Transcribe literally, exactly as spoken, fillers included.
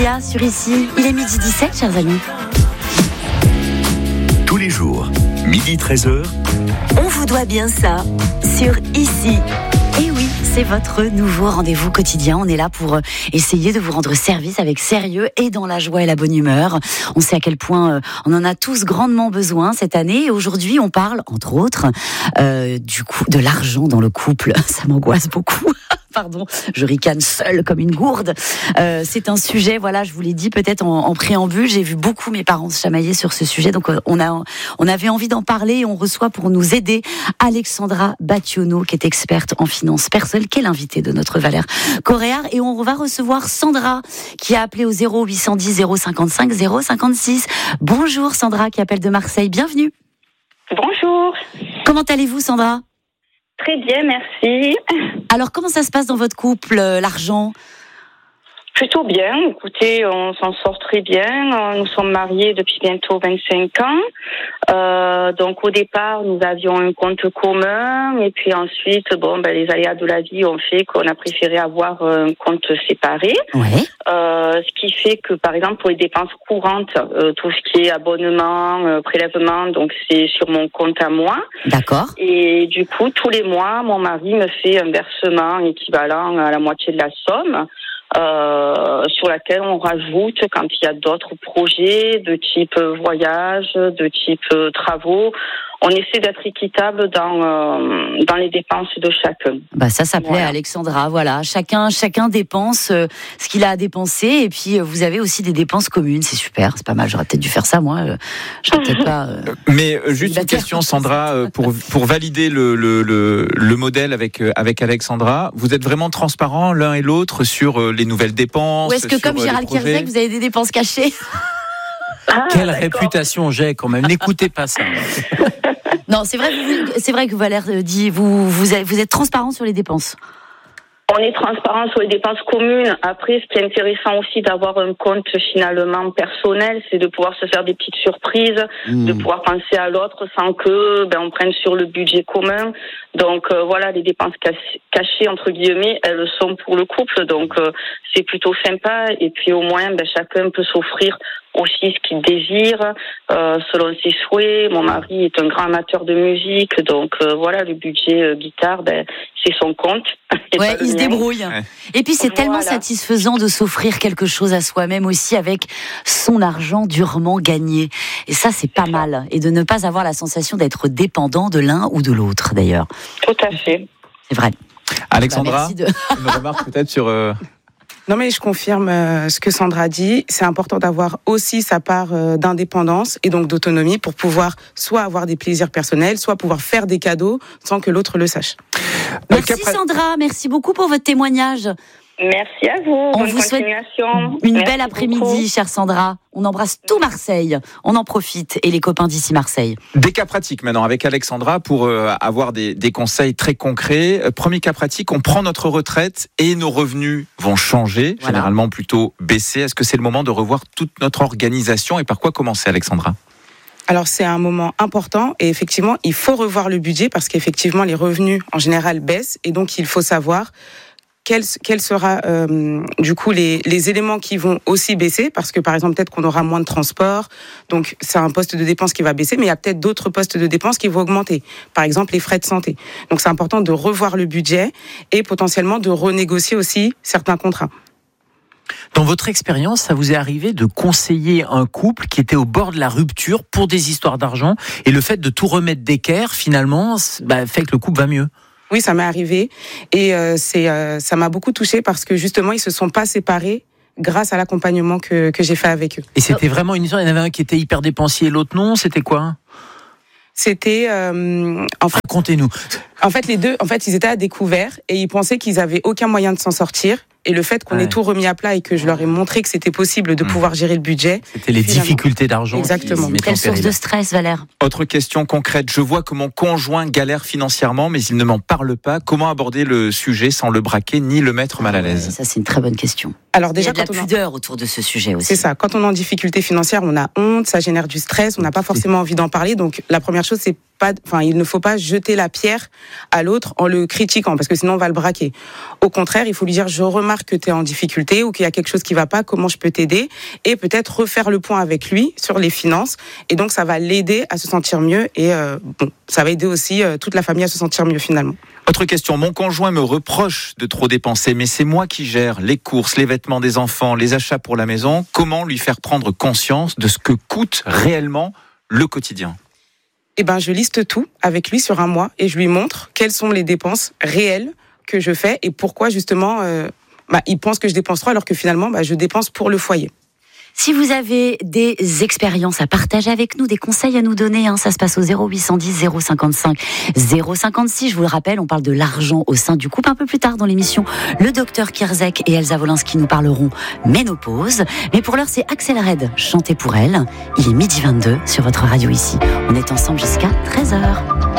Sur Ici, il est midi dix-sept, chers amis. Tous les jours, midi treize heures. On vous doit bien ça, sur Ici. Et oui, c'est votre nouveau rendez-vous quotidien. On est là pour essayer de vous rendre service avec sérieux et dans la joie et la bonne humeur. On sait à quel point on en a tous grandement besoin cette année. Et aujourd'hui, on parle, entre autres, euh, du coup, de l'argent dans le couple. Ça m'angoisse beaucoup. Pardon, je ricane seule comme une gourde. Euh, c'est un sujet, voilà, je vous l'ai dit peut-être en, en préambule, j'ai vu beaucoup mes parents se chamailler sur ce sujet, donc on a, on avait envie d'en parler et on reçoit pour nous aider Alexandra Battiono, qui est experte en finances personnelles, qui est l'invitée de notre Valère Coréard, et on va recevoir Sandra, qui a appelé au zéro huit cent dix zéro cinquante-cinq zéro cinquante-six. Bonjour Sandra, qui appelle de Marseille, bienvenue. Bonjour. Comment allez-vous Sandra ? Très bien, merci. Alors, comment ça se passe dans votre couple, euh, l'argent ? Plutôt bien. Écoutez, on s'en sort très bien. Nous sommes mariés depuis bientôt vingt-cinq ans. Euh, donc, au départ, nous avions un compte commun. Et puis ensuite, bon, ben, les aléas de la vie ont fait qu'on a préféré avoir un compte séparé. Ouais. Euh, ce qui fait que, par exemple, pour les dépenses courantes, euh, tout ce qui est abonnement, euh, prélèvement, donc c'est sur mon compte à moi. D'accord. Et du coup, tous les mois, mon mari me fait un versement équivalent à la moitié de la somme. Euh, sur laquelle on rajoute quand il y a d'autres projets de type voyage, de type euh, travaux. On essaie d'être équitable dans euh, dans les dépenses de chacun. Bah ça, ça plaît voilà. à Alexandra. Voilà, chacun chacun dépense euh, ce qu'il a à dépenser, et puis euh, vous avez aussi des dépenses communes. C'est super, c'est pas mal. J'aurais peut-être dû faire ça moi. Euh, j'aurais peut-être pas. Euh, Mais euh, juste une question, Sandra, euh, pour pour valider le le le, le modèle avec euh, avec Alexandra. Vous êtes vraiment transparents l'un et l'autre sur euh, les nouvelles dépenses. Ou est-ce que sur, comme euh, Gérald Kierzek, vous avez des dépenses cachées? Ah, Quelle d'accord. réputation j'ai quand même. N'écoutez pas ça. Non, c'est vrai, vous, c'est vrai que Valère dit, vous, vous êtes, vous êtes transparent sur les dépenses. On est transparent sur les dépenses communes. Après, ce qui est intéressant aussi d'avoir un compte finalement personnel, c'est de pouvoir se faire des petites surprises, mmh. de pouvoir penser à l'autre sans que ben on prenne sur le budget commun. Donc euh, voilà, les dépenses cachées entre guillemets, elles sont pour le couple. Donc euh, c'est plutôt sympa. Et puis au moins, ben chacun peut s'offrir aussi ce qu'il désire, euh, selon ses souhaits. Mon mari est un grand amateur de musique, donc euh, voilà, le budget euh, guitare, ben c'est son compte. Ouais, il se débrouille. Ouais. Et puis c'est voilà. tellement satisfaisant de s'offrir quelque chose à soi-même aussi avec son argent durement gagné. Et ça, c'est pas mal. Et de ne pas avoir la sensation d'être dépendant de l'un ou de l'autre, d'ailleurs. Tout à fait. C'est vrai. Alexandra, bah, de... une remarque peut-être sur... Euh... Non mais je confirme euh, ce que Sandra dit. C'est important d'avoir aussi sa part euh, d'indépendance et donc d'autonomie pour pouvoir soit avoir des plaisirs personnels, soit pouvoir faire des cadeaux sans que l'autre le sache. Merci Sandra, merci beaucoup pour votre témoignage. Merci à vous. On Bonne vous souhaite une Merci belle après-midi, beaucoup. chère Sandra. On embrasse tout Marseille. On en profite et les copains d'ici Marseille. Des cas pratiques maintenant avec Alexandra pour euh, avoir des, des conseils très concrets. Euh, premier cas pratique, on prend notre retraite et nos revenus vont changer, voilà. généralement plutôt baisser. Est-ce que c'est le moment de revoir toute notre organisation et par quoi commencer, Alexandra ? Alors c'est un moment important et effectivement il faut revoir le budget parce qu'effectivement les revenus en général baissent et donc il faut savoir Quels quel sera euh, du coup les, les éléments qui vont aussi baisser parce que par exemple peut-être qu'on aura moins de transport, donc c'est un poste de dépense qui va baisser, mais il y a peut-être d'autres postes de dépense qui vont augmenter, par exemple les frais de santé. Donc c'est important de revoir le budget et potentiellement de renégocier aussi certains contrats. Dans votre expérience, ça vous est arrivé de conseiller un couple qui était au bord de la rupture pour des histoires d'argent et le fait de tout remettre d'équerre finalement bah, fait que le couple va mieux? Oui, ça m'est arrivé et euh, c'est, euh, ça m'a beaucoup touchée parce que justement, ils se sont pas séparés grâce à l'accompagnement que, que j'ai fait avec eux. Et c'était vraiment une histoire, il y en avait un qui était hyper dépensier et l'autre non, c'était quoi ? C'était... Euh, en fait, racontez-nous. En fait, les deux, en fait, ils étaient à découvert et ils pensaient qu'ils avaient aucun moyen de s'en sortir. Et le fait qu'on ouais. ait tout remis à plat et que je leur ai montré que c'était possible de mmh. pouvoir gérer le budget. C'était les difficultés d'argent. Exactement. C'est quelle source de stress, Valère ? Autre question concrète. Je vois que mon conjoint galère financièrement, mais il ne m'en parle pas. Comment aborder le sujet sans le braquer ni le mettre mal à l'aise ? Ça, c'est une très bonne question. Alors déjà, il y a de quand la on pudeur a... autour de ce sujet aussi. C'est ça. Quand on est en difficulté financière, on a honte, ça génère du stress, on n'a pas forcément envie d'en parler. Donc la première chose, c'est pas, enfin, il ne faut pas jeter la pierre à l'autre en le critiquant, parce que sinon on va le braquer. Au contraire, il faut lui dire, je remarque que tu es en difficulté ou qu'il y a quelque chose qui va pas, comment je peux t'aider, et peut-être refaire le point avec lui sur les finances. Et donc, ça va l'aider à se sentir mieux et euh, bon, ça va aider aussi euh, toute la famille à se sentir mieux finalement. Autre question, mon conjoint me reproche de trop dépenser, mais c'est moi qui gère les courses, les vêtements des enfants, les achats pour la maison. Comment lui faire prendre conscience de ce que coûte réellement le quotidien ? Eh ben, je liste tout avec lui sur un mois et je lui montre quelles sont les dépenses réelles que je fais et pourquoi justement euh, bah, il pense que je dépense trop alors que finalement bah, je dépense pour le foyer. Si vous avez des expériences à partager avec nous, des conseils à nous donner, hein, ça se passe au zéro huit cent dix zéro cinquante-cinq zéro cinquante-six. Je vous le rappelle, on parle de l'argent au sein du couple un peu plus tard dans l'émission. Le docteur Kierzek et Elsa Wolinski nous parleront ménopause. Mais pour l'heure, c'est Axel Red, chanté pour elle. Il est midi vingt-deux sur votre radio ici. On est ensemble jusqu'à treize heures.